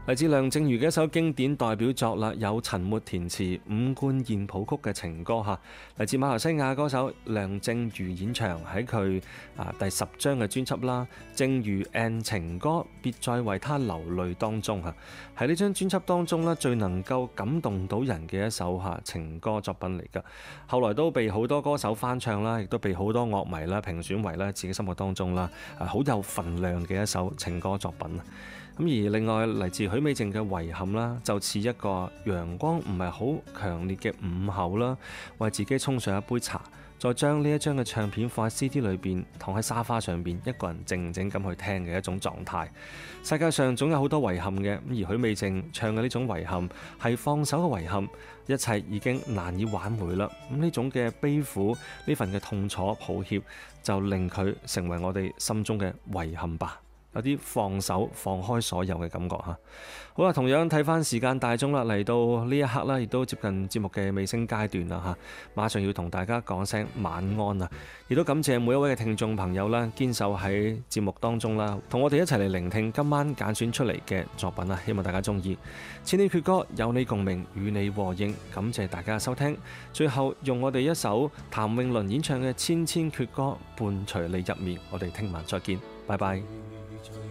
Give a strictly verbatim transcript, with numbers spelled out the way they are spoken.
嚟自梁靜茹嘅一首經典代表作啦，有陳末填詞、伍冠賢譜曲嘅情歌嚇，嚟自馬來西亞歌手梁靜茹演唱喺佢啊第十張嘅專輯啦，《靜茹 and 情歌》，別再為他流淚當中嚇，喺呢張專輯當中咧最能夠感動到人嘅一首嚇情歌作品嚟㗎。後來都被好多歌手翻唱啦，亦都被好多樂迷啦評選為咧自己心目當中啦啊好有份量嘅一首情歌作品。咁而另外嚟自許美靜嘅遺憾啦，就似一個陽光唔係好強烈嘅午後啦，為自己沖上一杯茶，再將呢一張嘅唱片放喺 C D 裏邊，躺喺沙發上邊，一個人靜靜咁去聽嘅一種狀態。世界上總有好多遺憾嘅，而許美靜唱嘅呢種遺憾係放手嘅遺憾，一切已經難以挽回啦。咁呢種嘅悲苦，呢份嘅痛楚抱歉，就令佢成為我哋心中嘅遺憾吧。有啲放手放開所有嘅感覺嚇。好啦，同樣睇翻時間大鐘啦，嚟到呢一刻啦，亦都接近節目嘅尾聲階段啦嚇。馬上要同大家講聲晚安啊！亦都感謝每一位嘅聽眾朋友啦，堅守喺節目當中啦，同我哋一齊嚟聆聽今晚揀選出嚟嘅作品啊！希望大家中意。千禧闕歌有你共鳴，與你和應，感謝大家收聽。最後用我哋一首譚詠麟演唱嘅《千千闕歌》伴隨你入眠，我哋聽晚再見，拜拜。